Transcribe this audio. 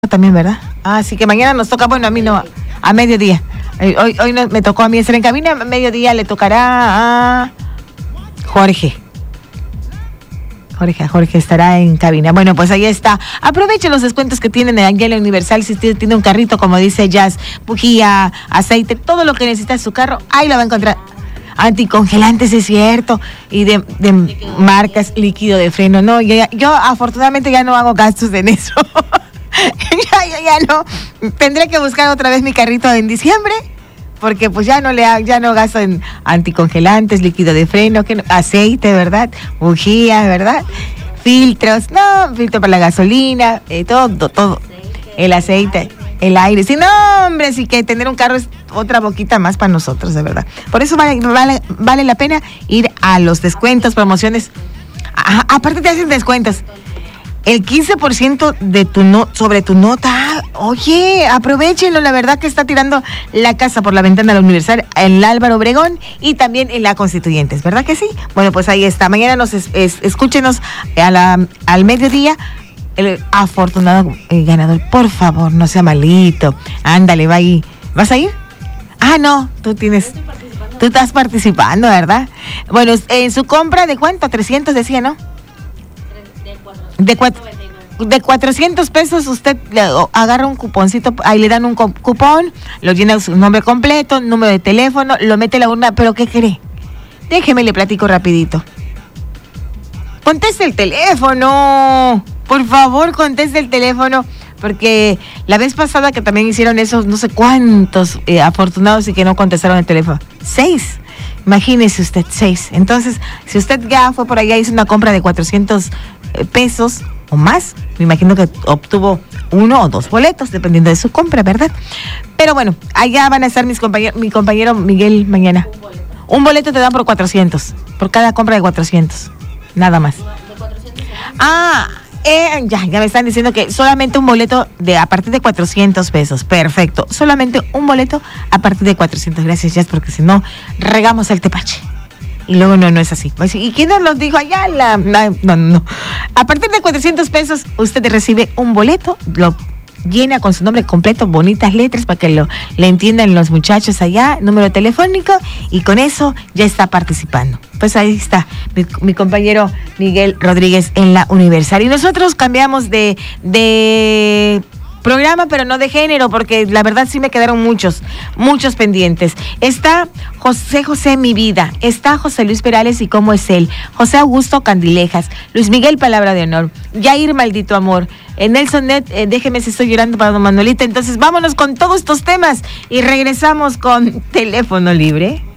también, ¿verdad? Así que mañana nos toca, bueno, a mí no, a mediodía. Hoy no, me tocó a mí estar en cabina, a mediodía le tocará a Jorge. Jorge estará en cabina. Bueno, pues ahí está. Aproveche los descuentos que tienen en Angela Universal. Si usted tiene un carrito, como dice Jazz, bujía, aceite, todo lo que necesita en su carro, ahí lo va a encontrar. Anticongelantes, es cierto, y de marcas, líquido de freno. No, yo afortunadamente ya no hago gastos en eso. ya no. Tendré que buscar otra vez mi carrito en diciembre, porque pues ya no gasto en anticongelantes, líquido de freno, aceite, ¿verdad? Bujía, ¿verdad? Filtros, filtro para la gasolina, todo. El aceite, el aire. Sí, no, hombre, sí que tener un carro es otra boquita más para nosotros, de verdad. Por eso vale la pena ir a los descuentos, promociones. Aparte te hacen descuentos. El 15% sobre tu nota. Oye, aprovechenlo, la verdad que está tirando la casa por la ventana de la Universal en la Álvaro Obregón y también en la Constituyentes, ¿verdad que sí? Bueno, pues ahí está. Mañana escúchenos al mediodía. El afortunado ganador, por favor, no sea malito. Ándale, va ahí. ¿Vas a ir? No, tú estás participando, ¿verdad? Bueno, en su compra, ¿de cuánto? 300 decía, ¿no? De 400 pesos usted agarra un cuponcito, ahí le dan un cupón, lo llena su nombre completo, número de teléfono, lo mete en la urna, pero ¿qué cree? Déjeme le platico rapidito. Conteste el teléfono, por favor, conteste el teléfono, porque la vez pasada que también hicieron esos no sé cuántos afortunados y que no contestaron el teléfono, 6. Imagínese usted, 6. Entonces, si usted ya fue por allá, hizo una compra de 400 pesos o más, me imagino que obtuvo 1 o 2 boletos, dependiendo de su compra, ¿verdad? Pero bueno, allá van a estar mi compañero Miguel mañana. Un boleto te dan por 400, por cada compra de 400, nada más. Ya me están diciendo que solamente un boleto a partir de 400 pesos. Perfecto. Solamente un boleto a partir de 400. Gracias, Jazz, porque si no, regamos el tepache. Y luego no es así. ¿Y quién nos lo dijo allá? No. A partir de 400 pesos, usted recibe un boleto, lo llena con su nombre completo, bonitas letras para que le entiendan los muchachos allá, número telefónico, y con eso ya está participando. Pues ahí está mi compañero Miguel Rodríguez en la Universal. Y nosotros cambiamos de programa, pero no de género, porque la verdad sí me quedaron muchos pendientes. Está José mi vida, está José Luis Perales y cómo es él, José Augusto Candilejas, Luis Miguel Palabra de Honor, Yair Maldito Amor, Nelson Net, déjeme si estoy llorando para don Manuelita. Entonces vámonos con todos estos temas y regresamos con Teléfono Libre.